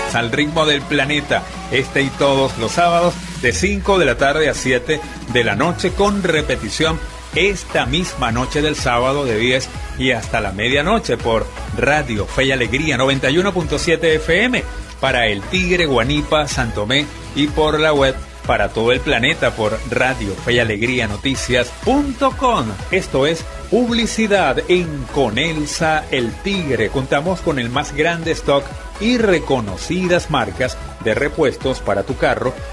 al ritmo del planeta, este y todos los sábados de 5 de la tarde a 7 de la noche, con repetición esta misma noche del sábado de 10 y hasta la medianoche por Radio Fe y Alegría 91.7 FM para El Tigre, Guanipa, Santomé, y por la web para todo el planeta por Radio Fe y Alegría Noticias.com. Esto es publicidad en Conelsa El Tigre. Contamos con el más grande stock y reconocidas marcas de repuestos para tu carro